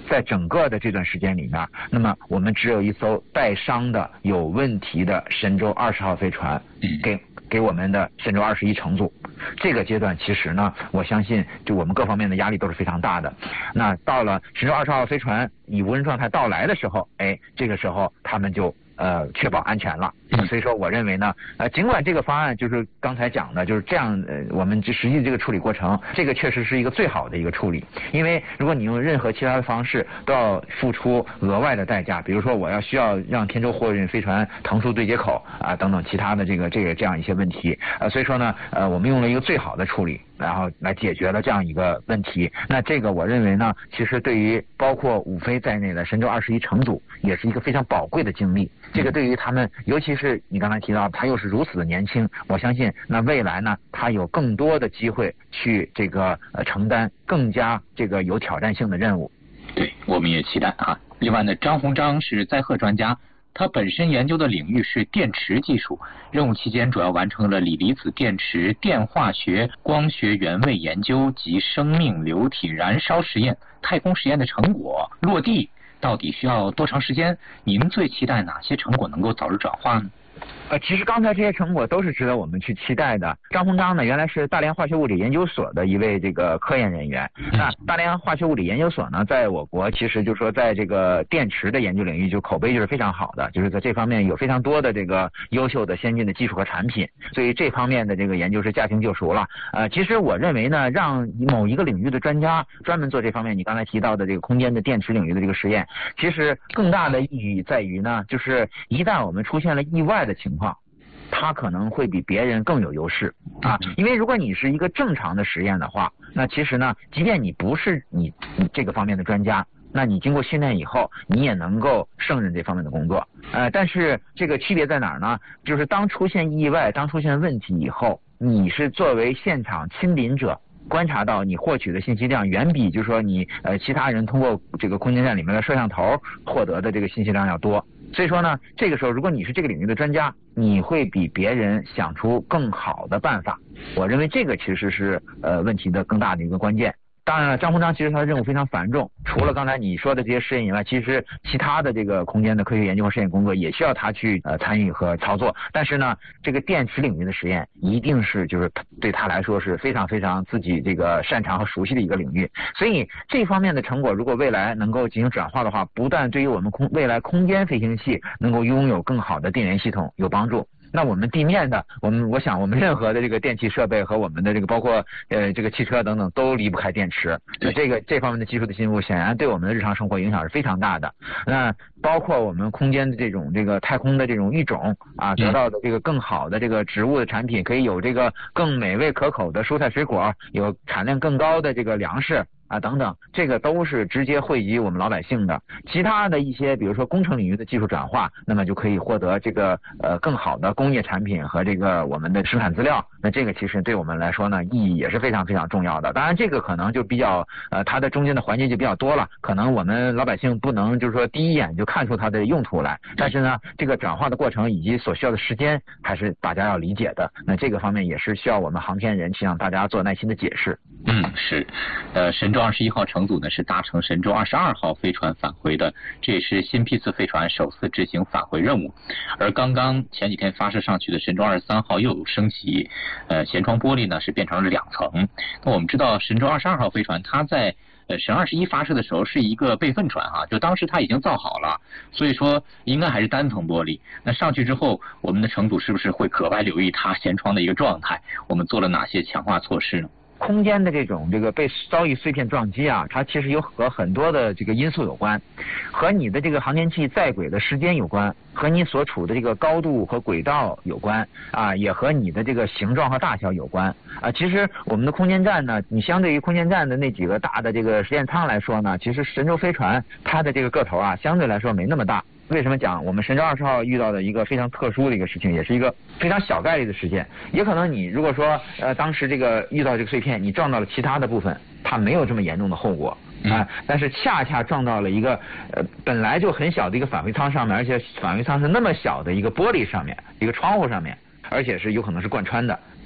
在整个的这段时间里面，那么我们只有一艘带伤的有问题的神舟20号飞船给我们的神舟21乘组。这个阶段其实呢，我相信就我们各方面的压力都是非常大的。那到了神舟20号飞船以无人状态到来的时候，这个时候他们就确保安全了。所以说我认为呢，尽管这个方案就是刚才讲的就是这样，我们实际这个处理过程，这个确实是一个最好的一个处理。因为如果你用任何其他的方式，都要付出额外的代价，比如说我需要让天舟货运飞船腾出对接口等等其他的这样一些问题。所以说呢，我们用了一个最好的处理，然后来解决了这样一个问题。那这个我认为呢，其实对于包括五飞在内的神舟21乘组也是一个非常宝贵的经历。这个对于他们，尤其是你刚才提到他又是如此的年轻，我相信那未来呢，他有更多的机会去承担更加有挑战性的任务。 对，我们也期待啊。另外呢，张鸿章是载荷专家，他本身研究的领域是电池技术，任务期间主要完成了锂离子电池电化学、光学原位研究及生命流体燃烧实验、太空实验的成果落地到底需要多长时间？您最期待哪些成果能够早日转化呢？ 其实刚才这些成果都是值得我们去期待的。张鸿章呢，原来是大连化学物理研究所的一位科研人员。那大连化学物理研究所呢，在我国其实就是说在这个电池的研究领域就口碑就是非常好的，就是在这方面有非常多的优秀的先进的技术和产品，所以这方面的研究是驾轻就熟了。其实我认为呢，让某一个领域的专家专门做这方面，你刚才提到的空间的电池领域的实验，其实更大的意义在于呢，就是一旦我们出现了意外的情况，他可能会比别人更有优势因为如果你是一个正常的实验的话，那其实呢，即便你不是你这个方面的专家，那你经过训练以后，你也能够胜任这方面的工作。但是这个区别在哪儿呢？就是当出现意外、当出现问题以后，你是作为现场亲临者，观察到你获取的信息量远比就是说你其他人通过空间站里面的摄像头获得的信息量要多。所以说呢，这个时候如果你是这个领域的专家，你会比别人想出更好的办法。我认为这个其实是问题的更大的一个关键。当然了，张鸿章其实他的任务非常繁重，除了刚才你说的这些试验以外，其实其他的空间的科学研究和实验工作也需要他去参与和操作。但是呢，这个电池领域的实验一定是就是对他来说是非常非常自己擅长和熟悉的一个领域。所以这方面的成果如果未来能够进行转化的话，不但对于我们未来空间飞行器能够拥有更好的电源系统有帮助，那我们地面的我想我们任何的电气设备和我们的包括汽车等等都离不开电池。这方面的技术的进步显然对我们的日常生活影响是非常大的。那包括我们空间的太空的育种得到的更好的植物的产品，可以有更美味可口的蔬菜水果，有产量更高的粮食等等，这个都是直接惠及我们老百姓的。其他的一些比如说工程领域的技术转化，那么就可以获得更好的工业产品和我们的生产资料。那这个其实对我们来说呢，意义也是非常非常重要的。当然这个可能就比较它的中间的环节就比较多了，可能我们老百姓不能就是说第一眼就看出它的用途来，但是呢这个转化的过程以及所需要的时间还是大家要理解的。那这个方面也是需要我们航天人去让大家做耐心的解释。 是神舟21号乘组呢是搭乘神舟22号飞船返回的，这也是新批次飞船首次执行返回任务。而刚刚前几天发射上去的神舟23号又有升级，舷窗玻璃呢是变成了2层。那我们知道神舟22号飞船它在神21发射的时候是一个备份船就当时它已经造好了，所以说应该还是单层玻璃。那上去之后，我们的乘组是不是会格外留意它舷窗的一个状态？我们做了哪些强化措施呢？ 空间的被遭遇碎片撞击它其实有和很多的因素有关，和你的航天器在轨的时间有关，和你所处的高度和轨道有关也和你的形状和大小有关其实我们的空间站呢，你相对于空间站的那几个大的实验舱来说呢，其实神舟飞船它的个头相对来说没那么大。为什么讲我们神舟20号遇到的一个非常特殊的一个事情，也是一个非常小概率的事件？也可能你如果说当时遇到碎片，你撞到了其他的部分，它没有这么严重的后果但是恰恰撞到了一个本来就很小的一个返回舱上面，而且返回舱是那么小的一个玻璃上面，一个窗户上面，而且是有可能是贯穿的。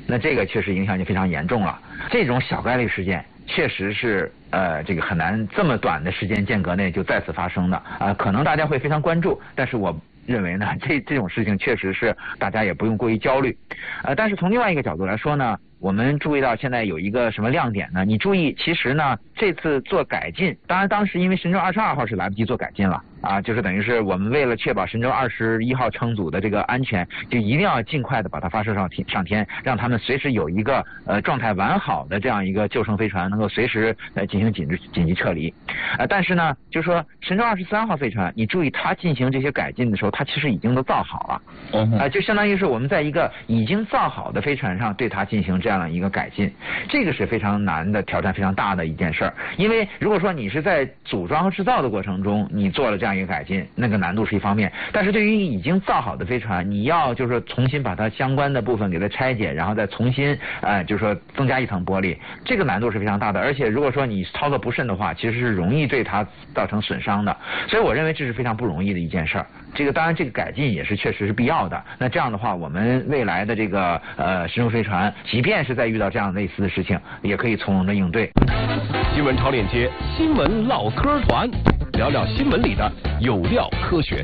那这个确实影响就非常严重了。这种小概率事件确实是这个很难这么短的时间间隔内就再次发生的可能大家会非常关注，但是我认为呢，这种事情确实是大家也不用过于焦虑。但是从另外一个角度来说呢，我们注意到现在有一个什么亮点呢？你注意，其实呢，这次做改进，当然当时因为神舟22号是来不及做改进了就是等于是我们为了确保神舟21号乘组的这个安全，就一定要尽快的把它发射上天，让他们随时有一个状态完好的这样一个救生飞船能够随时进行紧急撤离。但是呢，就是说神舟23号飞船，你注意它进行这些改进的时候，它其实已经都造好了，就相当于是我们在一个已经造好的飞船上对它进行这样的一个改进，这个是非常难的挑战，非常大的一件事儿。因为如果说你是在组装和制造的过程中，你做了这样一个改进，那个难度是一方面，但是对于已经造好的飞船，你要就是说重新把它相关的部分给它拆解，然后再重新就是说增加一层玻璃，这个难度是非常大的。而且如果说你操作不慎的话，其实是容易对它造成损伤的。所以我认为这是非常不容易的一件事儿。这个当然这个改进也是确实是必要的。那这样的话，我们未来的这个神舟飞船，即便是在遇到这样类似的事情，也可以从容的应对。 新闻超链接，新闻唠嗑团，聊聊新闻里的有料科学。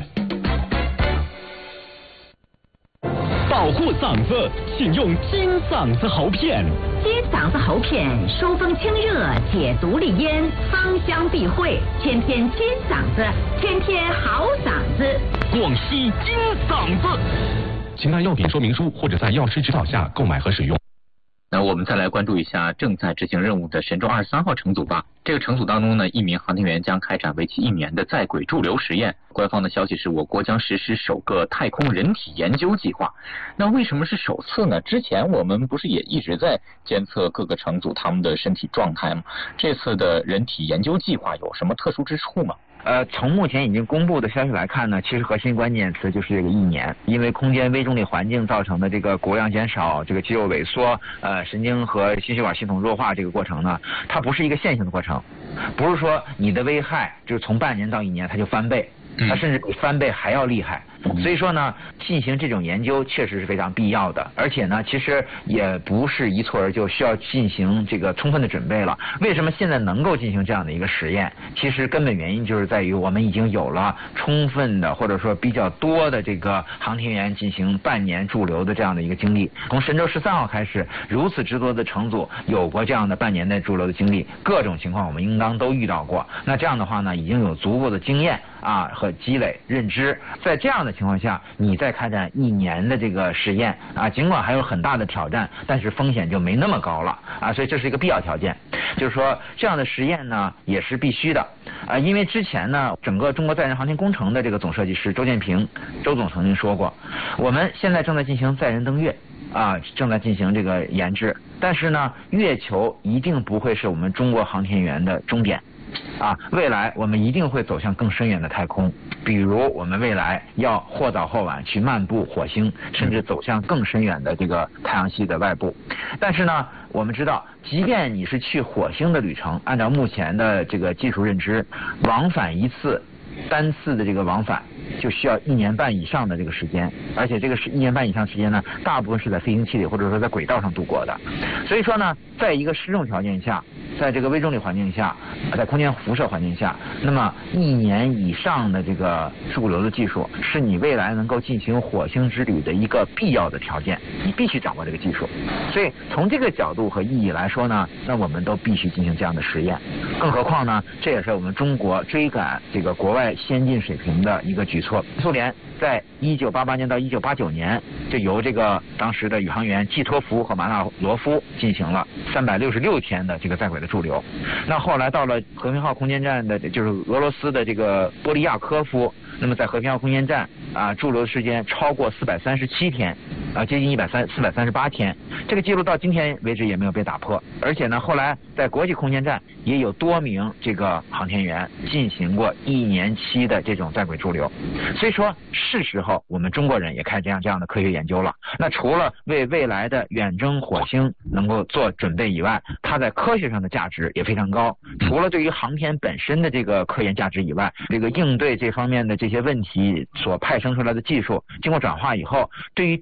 保护嗓子，请用金嗓子喉片。 金嗓子喉片疏风清热，解毒利咽，芳香避秽，天天金嗓子，天天好嗓子。 广西金嗓子，请看药品说明书或者在药师指导下购买和使用。 那我们再来关注一下正在执行任务的神舟23号乘组吧。这个乘组当中呢，1名航天员将开展为期1年的在轨驻留实验。官方的消息是我国将实施首个太空人体研究计划。那为什么是首次呢？之前我们不是也一直在监测各个乘组他们的身体状态吗？这次的人体研究计划有什么特殊之处吗？ 从目前已经公布的消息来看呢，其实核心关键词就是这个1年，因为空间微重力环境造成的这个骨量减少、这个肌肉萎缩、神经和心血管系统弱化这个过程呢，它不是一个线性的过程，不是说你的危害就是从半年到1年它就翻倍，它甚至比翻倍还要厉害。所以说呢，进行这种研究确实是非常必要的，而且呢，其实也不是一蹴而就，需要进行这个充分的准备了。为什么现在能够进行这样的一个实验？其实根本原因就是在于我们已经有了充分的或者说比较多的这个航天员进行半年驻留的这样的一个经历。从神舟13号开始，如此之多的乘组有过这样的半年内驻留的经历，各种情况我们应当都遇到过。那这样的话呢，已经有足够的经验和积累认知，在这样的情况下，你再开展1年的这个实验尽管还有很大的挑战，但是风险就没那么高了所以这是一个必要条件。就是说这样的实验呢也是必须的因为之前呢，整个中国载人航天工程的这个总设计师周建平周总曾经说过，我们现在正在进行载人登月正在进行这个研制，但是呢，月球一定不会是我们中国航天员的终点未来我们一定会走向更深远的太空，比如我们未来要或早或晚去漫步火星，甚至走向更深远的这个太阳系的外部。但是呢，我们知道，即便你是去火星的旅程，按照目前的这个技术认知，往返一次单次的这个往返就需要1年半以上的这个时间，而且这个1年半以上时间呢，大部分是在飞行器里或者说在轨道上度过的。所以说呢，在一个失重条件下，在这个微重力环境下，在空间辐射环境下，那么1年以上的这个驻留的技术是你未来能够进行火星之旅的一个必要的条件，你必须掌握这个技术。所以从这个角度和意义来说呢，那我们都必须进行这样的实验。更何况呢，这也是我们中国追赶这个国外先进水平的一个举措。苏联在1988年到1989年就由这个当时的宇航员季托夫和马纳罗夫进行了366天的这个在轨的驻留。那后来到了和平号空间站的，就是俄罗斯的这个波利亚科夫，那么在和平号空间站驻留的时间超过437天接近438天，这个记录到今天为止也没有被打破。而且呢，后来在国际空间站也有多名这个航天员进行过1年期的这种在轨驻留。所以说是时候我们中国人也开展这样的科学研究了。那除了为未来的远征火星能够做准备以外，它在科学上的价值也非常高。除了对于航天本身的这个科研价值以外，这个应对这方面的这些问题所派生出来的技术经过转化以后，对于地面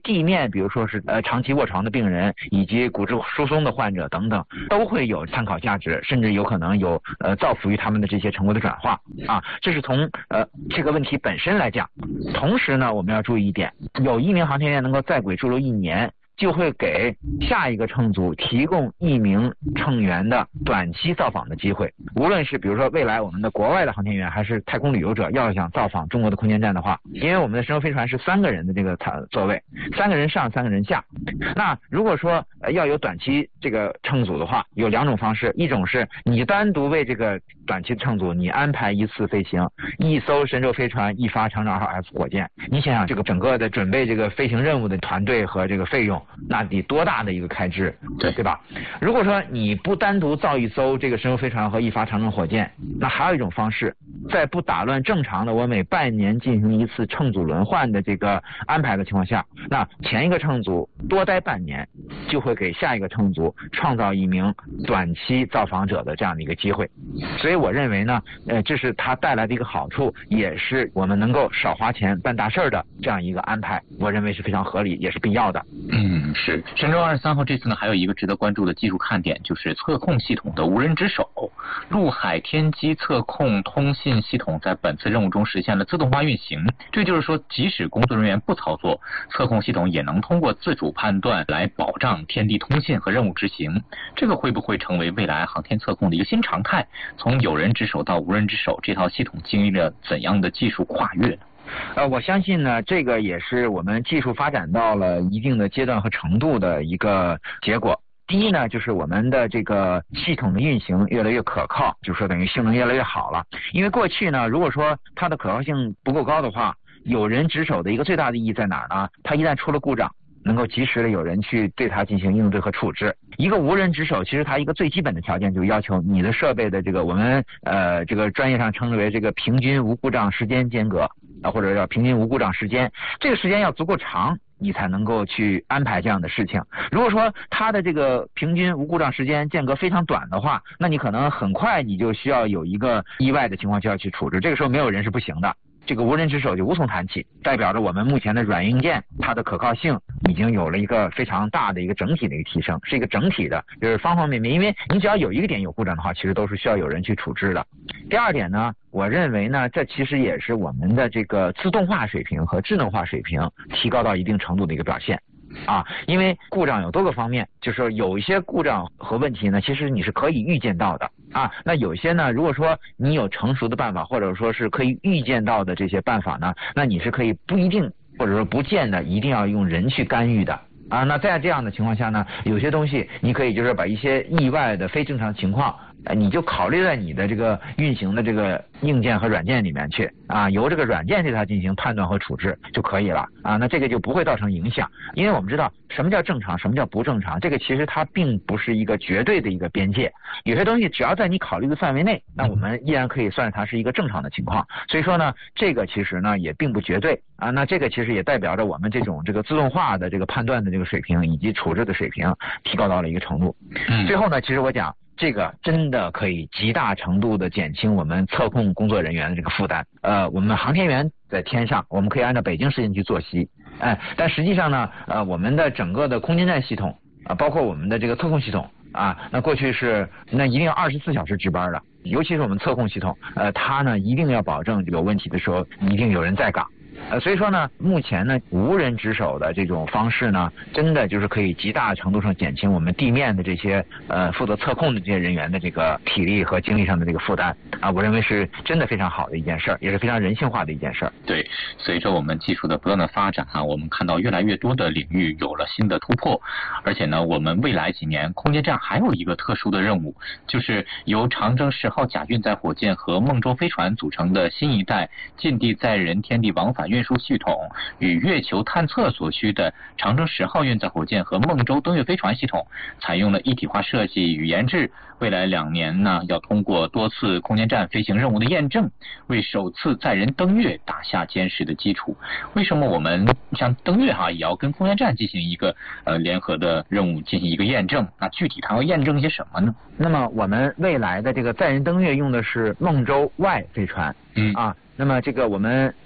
便比如说是长期卧床的病人以及骨质疏松的患者等等，都会有参考价值，甚至有可能有造福于他们的这些成果的转化啊。这是从这个问题本身来讲。同时呢，我们要注意一点，有1名航天员能够在轨驻留1年，就会给下一个乘组提供1名乘员的短期造访的机会。无论是比如说未来我们的国外的航天员还是太空旅游者要想造访中国的空间站的话，因为我们的神舟飞船是3个人的这个座位，3个人上3个人下。那如果说要有短期这个乘组的话，有2种方式，一种是你单独为这个短期乘组你安排一次飞行，1艘神舟飞船1发长征2号 F 火箭，你想想这个整个的准备这个飞行任务的团队和这个费用，那得多大的一个开支，对吧？如果说你不单独造一艘这个神舟飞船和1发长征火箭，那还有一种方式，在不打乱正常的我每半年进行一次乘组轮换的这个安排的情况下，那前一个乘组多待半年，就会给下一个乘组创造1名短期造访者的这样的一个机会。所以我认为呢，这是它带来的一个好处，也是我们能够少花钱办大事的这样一个安排，我认为是非常合理，也是必要的。 是神舟23号这次呢，还有一个值得关注的技术看点，就是测控系统的无人值守。陆海天基测控通信系统在本次任务中实现了自动化运行，这就是说，即使工作人员不操作，测控系统也能通过自主判断来保障天地通信和任务执行。这个会不会成为未来航天测控的一个新常态？从有人值守到无人值守，这套系统经历了怎样的技术跨越呢？ 我相信呢，这个也是我们技术发展到了一定的阶段和程度的一个结果。第一呢，就是我们的这个系统的运行越来越可靠，就是说等于性能越来越好了。因为过去呢，如果说它的可靠性不够高的话，有人值守的一个最大的意义在哪儿呢？它一旦出了故障，能够及时的有人去对它进行应对和处置。一个无人值守，其实它一个最基本的条件就是要求你的设备的这个我们这个专业上称之为这个平均无故障时间间隔或者叫平均无故障时间，这个时间要足够长，你才能够去安排这样的事情。如果说它的这个平均无故障时间间隔非常短的话，那你可能很快你就需要有一个意外的情况就要去处置，这个时候没有人是不行的。这个无人值守就无从谈起，代表着我们目前的软硬件它的可靠性已经有了一个非常大的一个整体的一个提升，是一个整体的，就是方方面面，因为你只要有一个点有故障的话，其实都是需要有人去处置的。第二点呢，我认为呢，这其实也是我们的这个自动化水平和智能化水平提高到一定程度的一个表现。因为故障有多个方面，就是说有一些故障和问题呢，其实你是可以预见到的那有些呢，如果说你有成熟的办法，或者说是可以预见到的这些办法呢，那你是可以不一定或者说不见得一定要用人去干预的那在这样的情况下呢，有些东西你可以就是把一些意外的非正常情况你就考虑在你的这个运行的这个硬件和软件里面去由这个软件对它进行判断和处置就可以了那这个就不会造成影响。因为我们知道什么叫正常，什么叫不正常，这个其实它并不是一个绝对的一个边界，有些东西只要在你考虑的范围内，那我们依然可以算它是一个正常的情况。所以说呢，这个其实呢也并不绝对那这个其实也代表着我们这种这个自动化的这个判断的这个水平以及处置的水平提高到了一个程度。最后呢，其实我讲这个真的可以极大程度的减轻我们测控工作人员的这个负担。我们航天员在天上，我们可以按照北京时间去作息，但实际上呢，我们的整个的空间站系统包括我们的这个测控系统那过去是那一定要24小时值班的，尤其是我们测控系统，它呢一定要保证有问题的时候一定有人在岗。所以说呢，目前呢，无人值守的这种方式呢，真的就是可以极大程度上减轻我们地面的这些负责测控的这些人员的这个体力和精力上的这个负担我认为是真的非常好的一件事儿，也是非常人性化的一件事儿。 对，随着我们技术的不断的发展我们看到越来越多的领域有了新的突破，而且呢，我们未来几年空间站还有一个特殊的任务，就是由长征10号甲运载火箭和梦舟飞船组成的新一代近地载人天地往返运输系统，与月球探测所需的长征10号运载火箭和梦舟登月飞船系统采用了一体化设计与研制，未来2年呢，要通过多次空间站飞行任务的验证，为首次载人登月打下坚实的基础。为什么我们像登月也要跟空间站进行一个联合的任务进行一个验证？那具体它要验证些什么呢？ 那么我们未来的这个载人登月用的是梦舟 Y 飞船那么这个我们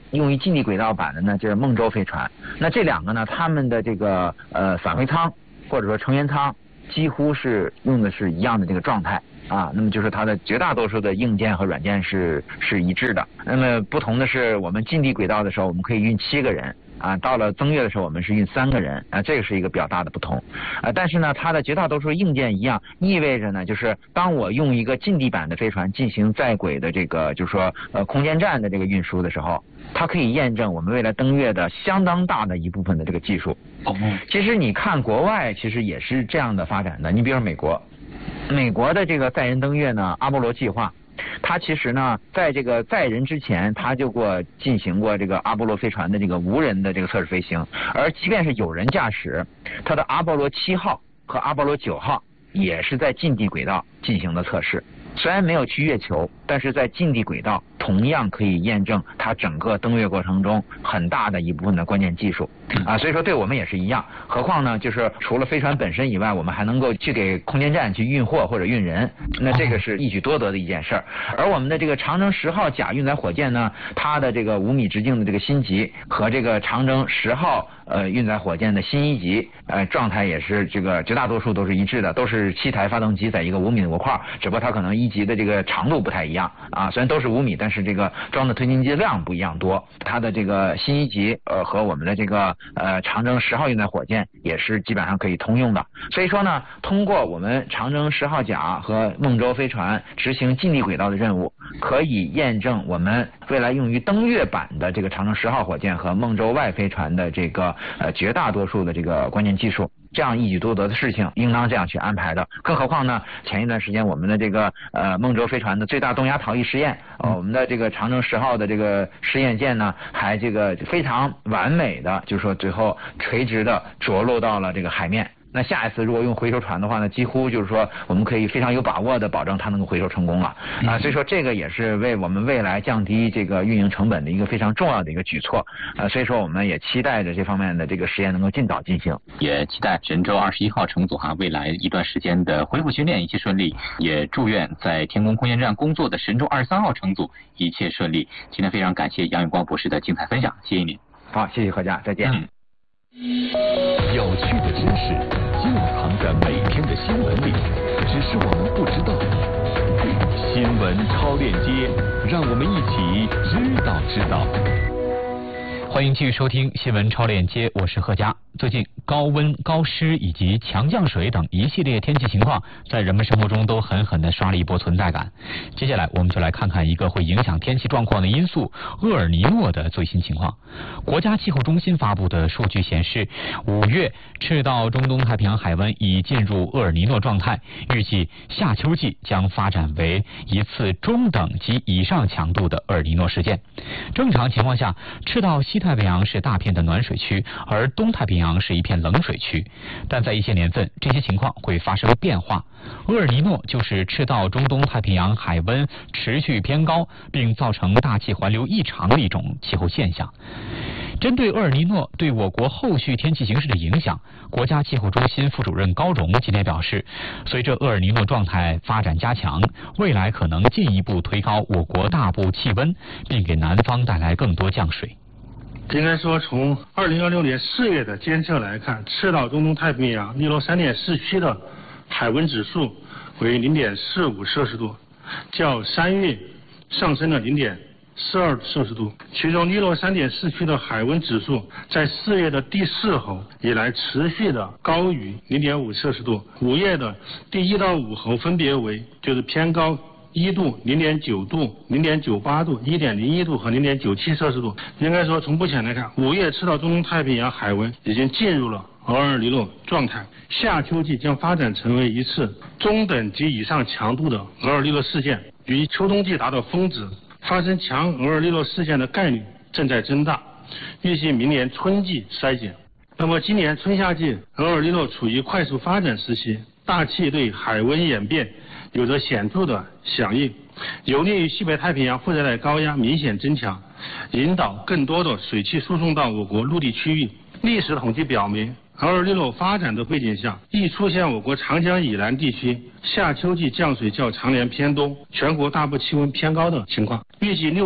用于近地轨道版的呢，就是孟舟飞船。那这两个呢，他们的这个返回舱或者说成员舱几乎是用的是一样的这个状态啊。那么就是它的绝大多数的硬件和软件是一致的。那么不同的是，我们近地轨道的时候，我们可以运7个人。啊，到了登月的时候，我们是运3个人啊，这个是一个比较大的不同。但是呢，它的绝大多数硬件一样，意味着呢，就是当我用一个近地版的飞船进行在轨的这个，就是说空间站的这个运输的时候，它可以验证我们未来登月的相当大的一部分的这个技术。其实你看国外其实也是这样的发展的，你比如说美国的这个载人登月呢，阿波罗计划。它其实呢，在这个载人之前，它就进行过这个阿波罗飞船的这个无人的这个测试飞行，而即便是有人驾驶，它的阿波罗7号和阿波罗9号也是在近地轨道进行的测试。虽然没有去月球，但是在近地轨道同样可以验证它整个登月过程中很大的一部分的关键技术啊，所以说对我们也是一样。何况呢，就是除了飞船本身以外，我们还能够去给空间站去运货或者运人，那这个是一举多得的一件事儿。而我们的这个长征10号甲运载火箭呢，它的这个5米直径的这个新级和这个长征10号运载火箭的新1级状态也是这个绝大多数都是一致的，都是7台发动机在一个5米的模块，只不过它可能1级的这个长度不太一样啊，虽然都是5米，但是这个装的推进剂量不一样多。它的这个新1级和我们的这个长征10号运载火箭也是基本上可以通用的。所以说呢，通过我们长征10号甲和孟舟飞船执行近地轨道的任务，可以验证我们未来用于登月版的这个长征10号火箭和孟舟外飞船的这个绝大多数的这个关键技术。这样一举多得的事情应当这样去安排的。更何况呢，前一段时间我们的这个孟舟飞船的最大动压逃逸试验，我们的这个长征10号的这个试验舰呢，还这个非常完美的，就是说最后垂直的着陆到了这个海面。那下一次如果用回收船的话呢，几乎就是说我们可以非常有把握的保证它能够回收成功了啊。所以说这个也是为我们未来降低这个运营成本的一个非常重要的一个举措啊。所以说我们也期待着这方面的这个实验能够尽早进行， 也期待神舟21号乘组未来一段时间的恢复训练一切顺利，也祝愿在天宫空间站工作的神舟23号乘组一切顺利。今天非常感谢杨永光博士的精彩分享，谢谢您。 好，谢谢何家，再见。 有趣的知识就藏在每天的新闻里，只是我们不知道。新闻超链接，让我们一起知道。 欢迎继续收听新闻超链接，我是贺佳。最近高温、高湿以及强降水等一系列天气情况，在人们生活中都狠狠地刷了一波存在感。接下来我们就来看看一个会影响天气状况的因素——厄尔尼诺的最新情况。国家气候中心发布的数据显示，5月赤道中东太平洋海湾已进入厄尔尼诺状态，预计夏秋季将发展为一次中等及以上强度的厄尔尼诺事件。正常情况下，赤道西太平洋是大片的暖水区，而东太平洋是一片冷水区。但在一些年份，这些情况会发生变化。厄尔尼诺就是赤道中东太平洋海温持续偏高，并造成大气环流异常的一种气候现象。针对厄尔尼诺对我国后续天气形势的影响，国家气候中心副主任高荣今天表示，随着厄尔尼诺状态发展加强，未来可能进一步推高我国大部气温，并给南方带来更多降水。 应该说，从2016年4月的监测来看，赤道中东太平洋尼罗3.4区的海温指数为0.45摄氏度，较3月上升了0.42摄氏度。其中尼罗3.4区的海温指数在4月的第4候以来持续的高于0.5摄氏度，5月的第1到5候分别为就是偏高1度、0.9度、0.98度、1.01度和0.97摄氏度。应该说，从目前来看，5月赤道中东太平洋海温已经进入了厄尔尼诺状态，夏秋季将发展成为一次中等级以上强度的厄尔尼诺事件，与秋冬季达到峰值，发生强厄尔尼诺事件的概率正在增大，预计明年春季衰减。那么今年春夏季厄尔尼诺处于快速发展时期，大气对海温演变有着显著的响应，有利于西北太平洋副热带高压明显增强，引导更多的水汽输送到我国陆地区域。历史统计表明，厄尔尼诺发展的背景下，易出现我国长江以南地区夏秋季降水较常年偏东，全国大部气温偏高的情况。预计6月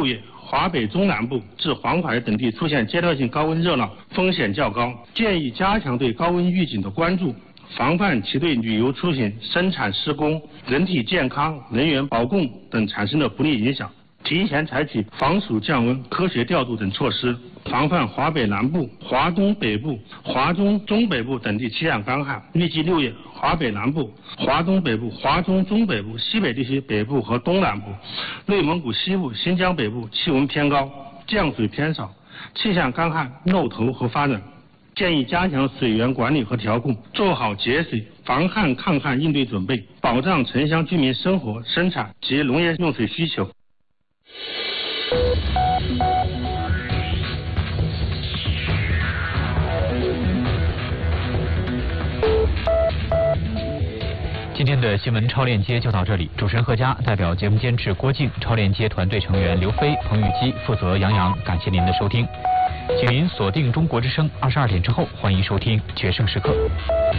华北中南部至黄海等地出现阶段性高温热浪风险较高，建议加强对高温预警的关注，防范其对旅游出行、生产施工、人体健康、能源保供等产生的不利影响，提前采取防暑降温、科学调度等措施，防范华北南部、华东北部、华中中北部等地气象干旱。预计6月，华北南部、华东北部、华中中北部、西北地区北部和东南部、内蒙古西部、新疆北部气温偏高，降水偏少，气象干旱、漏头和发冷。建议加强水源管理和调控，做好节水、防旱抗旱应对准备，保障城乡居民生活、生产及农业用水需求。 今天的新闻超链接就到这里，主持人贺佳，代表节目监制郭靖，超链接团队成员刘飞、彭雨基，负责杨洋，感谢您的收听，请您锁定中国之声，22点之后欢迎收听决胜时刻。